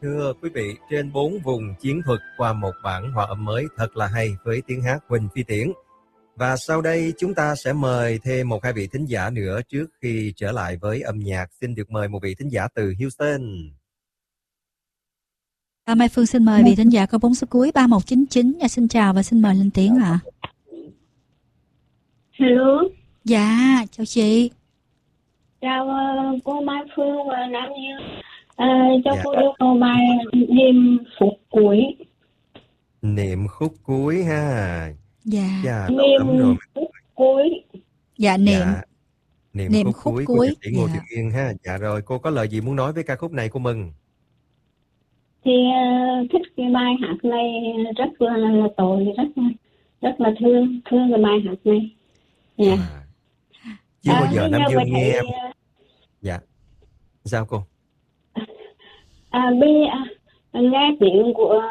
Thưa quý vị, trên 4 vùng chiến thuật qua một bản hòa âm mới thật là hay với tiếng hát Huỳnh Phi Tiễn. Và sau đây chúng ta sẽ mời thêm một hai vị thính giả nữa trước khi trở lại với âm nhạc. Xin được mời một vị thính giả từ Houston. Mai Phương xin mời vị thính giả có 4 số cuối 3199. Xin chào và xin mời lên tiếng ạ. Hello. Dạ, chào chị. Chào cô Mai Phương và Nam Như. Cho cô yêu cầu bài Niệm Phút Cuối. Niệm khúc cuối ha. Dạ. Niệm khúc cuối. Dạ, niệm khúc cuối của nhạc sĩ Ngô Thiện Yên ha. Dạ rồi, cô có lời gì muốn nói với ca khúc này của mình? Thì thích cái bài hát này rất là tội, rất là thương cái bài hát này. Dạ. Chưa bao giờ Nam Dương nghe. Dạ. Sao cô? Nghe tiếng của